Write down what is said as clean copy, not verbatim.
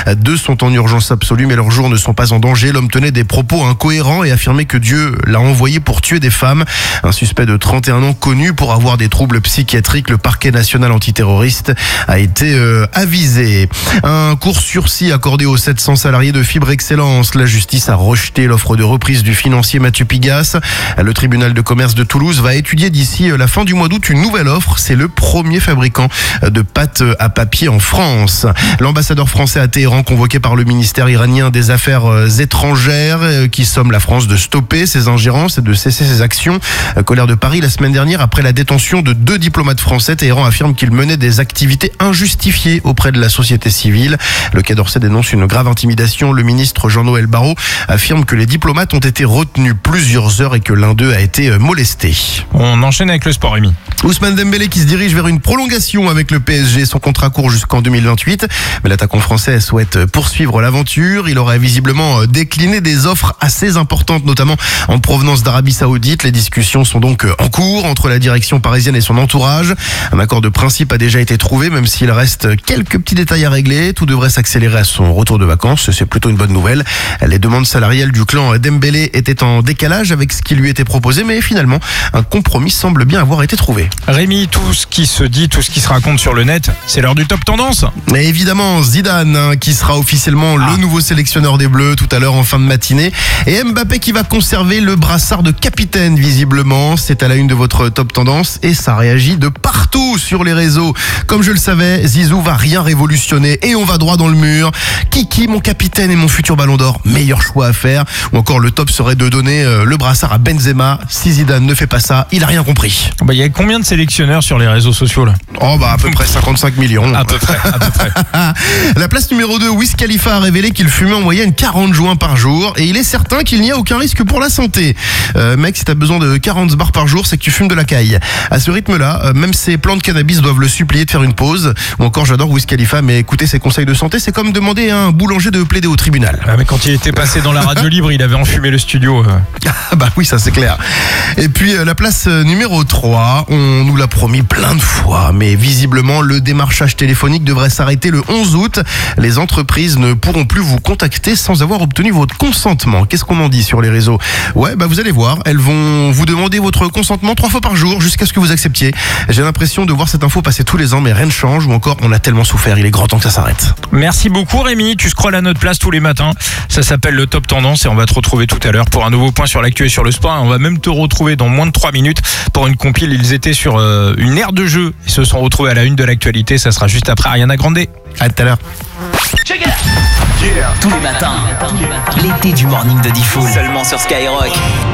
Deux sont en urgence absolue, mais leurs jours ne sont pas en danger. L'homme tenait des propos incohérents et affirmait que Dieu l'a envoyé pour tuer des femmes. Un suspect de 31 ans connu pour avoir des troubles psychiatriques. Le parquet national antiterroriste a été avisé. Un court sursis accordé aux 700 salariés de Fibre Excellence. La justice a rejeté l'offre de reprise du financier Mathieu Pigasse. Le tribunal de commerce de Toulouse va étudier d'ici la fin du mois d'août une nouvelle offre. C'est le premier fabricant de pâte à papier en France. L'ambassadeur français à Téhéran, convoqué par le ministère iranien des Affaires étrangères, qui somme la France de stopper ses ingérences et de cesser ses actions. Colère de Paris la semaine dernière après la détention de 2 diplomates français. Téhéran affirme qu'ils menaient des activités injustifiées auprès de la société civile. Le Quai d'Orsay dénonce une grave intimidation. Le ministre Jean-Noël Barrot affirme que les diplomates ont été retenus plusieurs heures et que l'un d'eux a été molesté. On enchaîne avec le sport, Rémi. Ousmane Dembélé qui se dirige vers une prolongation avec le PSG. Son contrat court jusqu'en 2028. Mais l'attaquant français souhaite poursuivre l'aventure. Il aurait visiblement décliné des offres assez importantes, notamment en provenance d'Arabie Saoudite. Les discussions sont donc en cours entre la direction parisienne et son entourage. Un accord de principe a déjà été trouvé, même s'il reste quelques petits détails à régler. Tout devrait s'accélérer à son retour de vacances. C'est plutôt une bonne nouvelle. Les demandes salariales du clan Dembélé étaient en décalage avec ce qui lui était proposé, mais finalement, un compromis semble bien avoir été trouvé. Rémi, tout ce qui se dit, tout ce qui se raconte sur le net, c'est l'heure du top tendance. Et évidemment, Zidane, qui sera officiellement le nouveau sélectionneur des Bleus tout à l'heure en fin de matinée. Et Mbappé qui va conserver le brassard de capitaine, visiblement. C'est à la une de votre top tendance et ça réagit de partout sur les réseaux. Comme je le savais, Zizou va rien révolutionner et on va droit dans le mur. Kiki, mon capitaine et mon futur ballon d'or, meilleur choix à faire. Ou encore le top serait de donner le brassard à Benzema. Si Zidane ne fait pas ça, il a rien compris. Il y a combien de sélectionneurs sur les réseaux sociaux là ? À peu près 55 millions. À peu près. La place numéro 2, Wiz Khalifa a révélé qu'il fumait en moyenne 40 joints par jour et il est certain qu'il n'y a aucun risque pour la santé. Mec, si t'as besoin de 40 bars par jour, c'est que tu fumes de la caille. À ce rythme-là, même ses plants de cannabis doivent le supplier de faire une pause. Ou encore, j'adore Wiz Khalifa, mais écouter ses conseils de santé, c'est comme demander à un boulanger de plaider au tribunal. Mais quand il était passé dans la radio libre, il avait enfumé le studio. Bah oui, ça c'est clair. Et puis la place numéro 3, on nous l'a promis plein de fois, mais visiblement le démarchage téléphonique devrait s'arrêter le 11 août. Les entreprises ne pourront plus vous contacter sans avoir obtenu votre consentement. Qu'est-ce qu'on en dit sur les réseaux ? Vous allez voir, elles vont vous demander votre consentement 3 fois par jour jusqu'à ce que vous acceptiez. J'ai l'impression de voir cette info passer tous les ans, mais rien ne change, ou encore on a tellement souffert, il est grand temps que ça s'arrête. Merci beaucoup Rémi, tu scrolles à notre place tous les matins. Ça s'appelle le Top Tendance et on va te retrouver tout à l'heure pour un nouveau point sur l'actu et sur le sport. On va même te retrouver dans moins de 3 minutes pour une compile. Ils étaient sur une aire de jeu. Ils se sont retrouvés à la une de l'actualité. Ça sera juste après Ariana Grande. À tout à l'heure. Tous les matins, l'été du morning de Diffoul. Seulement sur Skyrock.